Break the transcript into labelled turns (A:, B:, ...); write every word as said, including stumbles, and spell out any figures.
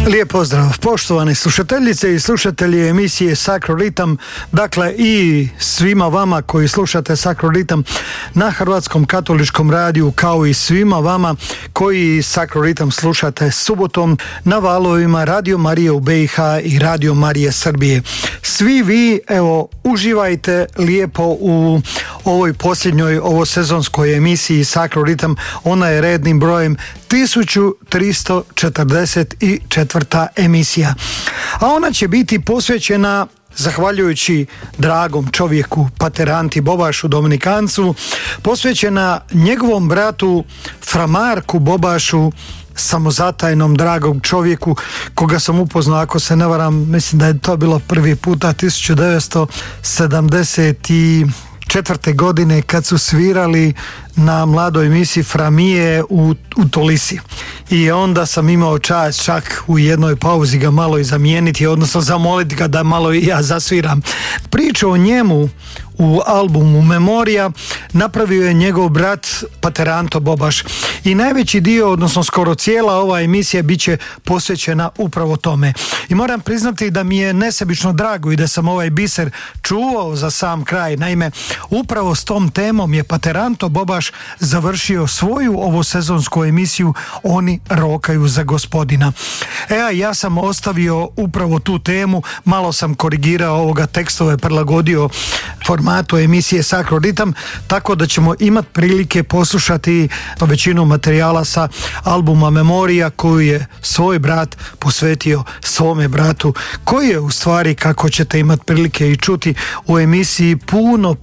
A: Lijep pozdrav, poštovane slušateljice i slušatelji emisije Sakro Ritam, dakle i svima vama koji slušate Sakro Ritam na Hrvatskom katoličkom radiju, kao i svima vama koji Sakro Ritam slušate subotom na valovima Radio Marije u be i ha i Radio Marije Srbije. Svi vi, evo, uživajte lijepo u ovoj posljednjoj ovosezonskoj emisiji Sakro Ritam. Ona je rednim brojem tisuću tristo četrdeset četvrta emisija, a ona će biti posvećena, zahvaljujući dragom čovjeku pater Anti Bobašu Dominikancu, posvećena njegovom bratu Fra Marku Bobašu, samozatajnom dragom čovjeku koga sam upoznao, ako se ne varam, mislim da je to bilo prvi puta tisuću devetsto sedamdeset četvrte godine kad su svirali na mladoj emisiji Framije u, u Tolisi. I onda sam imao čast čak u jednoj pauzi ga malo i zamijeniti, odnosno zamoliti ga da malo i ja zasviram. Priču o njemu u albumu Memorija napravio je njegov brat pater Anto Bobaš i najveći dio, odnosno skoro cijela ova emisija bit će posvećena upravo tome. I moram priznati da mi je nesebično drago i da sam ovaj biser čuvao za sam kraj. Naime, upravo s tom temom je pater Anto Bobaš završio svoju ovosezonsku emisiju Oni rokaju za gospodina. E, a ja sam ostavio upravo tu temu, malo sam korigirao ovoga tekstove, prilagodio formatu emisije Sakro Ritam, tako da ćemo imati prilike poslušati većinu materijala sa albuma Memorija koju je svoj brat posvetio svome bratu, koji je u stvari, kako ćete imati prilike i čuti u emisiji, puno,